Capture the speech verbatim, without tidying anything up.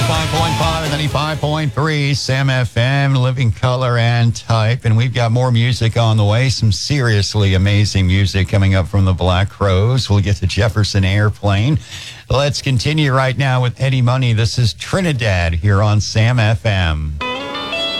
five point five and ninety-five point three Sam F M, Living Color and Type. And we've got more music on the way, some seriously amazing music coming up from the Black Crowes. We'll get to Jefferson Airplane. Let's continue right now with Eddie Money. This is Trinidad here on Sam F M.